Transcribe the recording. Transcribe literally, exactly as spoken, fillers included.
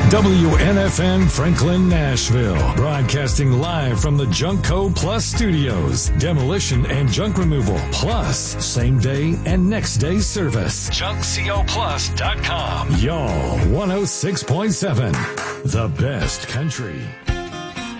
W N F M Franklin, Nashville. Broadcasting live from the Junkco Plus studios. Demolition and junk removal. Plus, same day and next day service. junk co plus dot com. Y'all, one oh six point seven. The best country.